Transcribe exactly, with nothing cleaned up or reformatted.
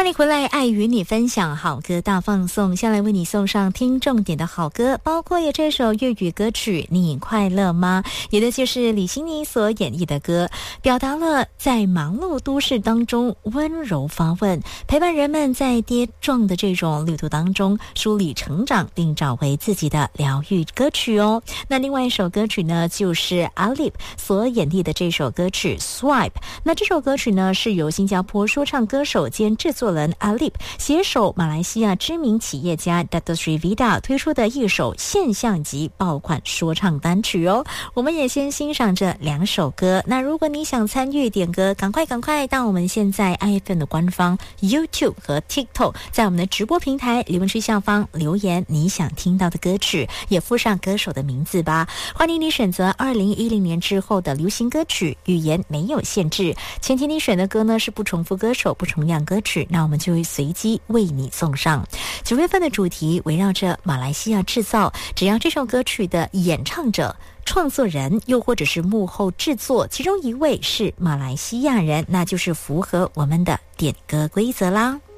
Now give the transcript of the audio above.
欢迎回来，爱与你分享好歌大放送，下来为你送上听重点的好歌，包括有这首粤语歌曲《你快乐吗》，也的就是李心妮所演绎的歌，表达了在忙碌都市当中温柔发问，陪伴人们在跌撞的这种旅途当中梳理成长，并找回自己的疗愈歌曲哦。那另外一首歌曲呢，就是阿丽所演绎的这首歌曲 Swipe。 那这首歌曲呢，是由新加坡说唱歌手兼制作人阿丽携手马来西亚知名企业家 Dato Sri Vida 推出的一首现象级爆款说唱单曲哦。我们也先欣赏这两首歌，那如果你想参与点歌，赶快赶快到我们现在 I F M 的官方 YouTube 和 TikTok， 在我们的直播平台留言区下方留言你想听到的歌曲，也附上歌手的名字吧。欢迎你选择二零一零年之后的流行歌曲，语言没有限制，前提你选的歌呢是不重复歌手、不重样歌曲，那我们就会随机为你送上。九月份的主题围绕着马来西亚制造，只要这首歌曲的演唱者、创作人又或者是幕后制作其中一位是马来西亚人，那就是符合我们的点歌规则啦。